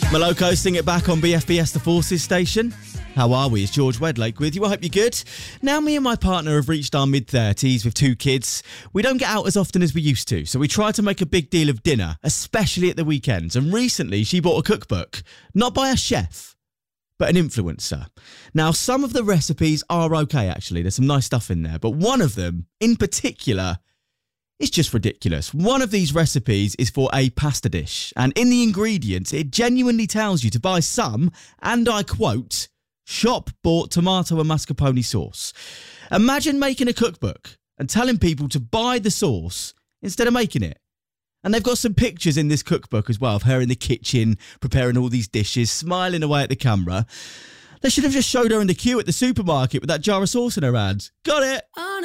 Moloko, Sing It Back on BFBS The Forces station. How are we? It's George Wedlake with you. I hope you're good. Now, me and my partner have reached our mid-30s with 2 kids. We don't get out as often as we used to, so we try to make a big deal of dinner, especially at the weekends. And recently, she bought a cookbook, not by a chef, but an influencer. Now, some of the recipes are okay, actually. There's some nice stuff in there, but one of them, in particular, it's just ridiculous. One of these recipes is for a pasta dish, and in the ingredients, it genuinely tells you to buy some, and I quote, shop-bought tomato and mascarpone sauce. Imagine making a cookbook and telling people to buy the sauce instead of making it. And they've got some pictures in this cookbook as well of her in the kitchen, preparing all these dishes, smiling away at the camera. They should have just showed her in the queue at the supermarket with that jar of sauce in her hand. Got it!